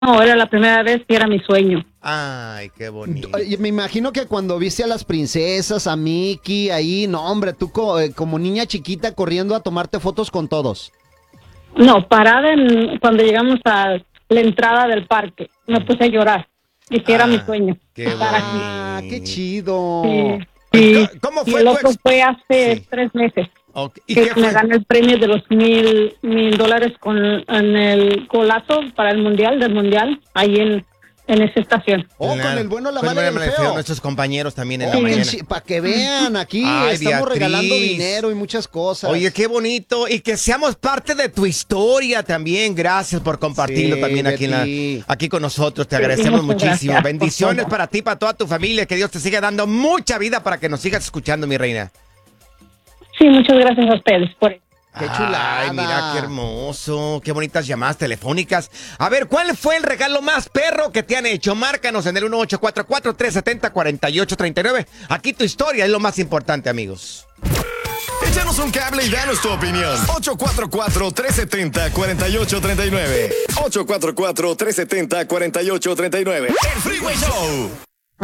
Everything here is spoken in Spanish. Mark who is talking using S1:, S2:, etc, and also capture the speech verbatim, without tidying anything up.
S1: No, era la primera vez y era mi sueño.
S2: Ay, qué bonito.
S3: Oye, me imagino que cuando viste a las princesas, a Mickey, ahí, no, hombre, tú co- eh, como niña chiquita corriendo a tomarte fotos con todos.
S1: No, parada en, cuando llegamos a la entrada del parque, me puse a llorar. Y que era mi
S2: Ah,
S1: sueño.
S2: qué
S1: estar aquí.
S3: Ah, qué chido.
S1: Sí, sí.
S2: ¿Cómo
S1: Y
S2: fue
S1: el
S2: tu
S1: otro
S2: ex-
S1: fue hace
S2: Sí.
S1: tres meses.
S2: Ok, ¿y
S1: Que
S2: qué
S1: me
S2: fue?
S1: gané el premio de los mil mil dólares con en el golazo para el mundial del mundial ahí en en esa estación.
S3: Oh,
S2: Claro.
S3: con el bueno, la
S2: Con el
S3: mala y
S2: bueno,
S3: el
S2: la
S3: feo.
S2: Nuestros compañeros también en
S3: Oh,
S2: la
S3: qué
S2: mañana.
S3: chi- para que vean, aquí
S2: Ay,
S3: estamos
S2: Beatriz.
S3: regalando dinero y muchas cosas.
S2: Oye, qué bonito. Y que seamos parte de tu historia también. Gracias por compartirlo
S3: Sí,
S2: también aquí, en
S3: Betty.
S2: la, aquí con nosotros. Te
S1: Sí,
S2: agradecemos
S1: muchas
S2: muchísimo.
S1: gracias por
S2: Bendiciones
S1: todo.
S2: para ti, para toda tu familia. Que Dios te siga dando mucha vida para que nos sigas escuchando, mi reina.
S1: Sí, muchas gracias a ustedes por eso.
S3: Qué chulada.
S2: Ay, mira qué hermoso. Qué bonitas llamadas telefónicas. A ver, ¿cuál fue el regalo más perro que te han hecho? Márcanos en el uno ocho cuatro cuatro, tres siete cero, cuatro ocho tres nueve. Aquí tu historia es lo más importante, amigos.
S4: Échanos un cable y danos tu opinión. ocho cuatro cuatro, tres siete cero, cuatro ocho tres nueve. ocho cuatro cuatro, tres siete cero, cuatro ocho tres nueve. El Freeway Show.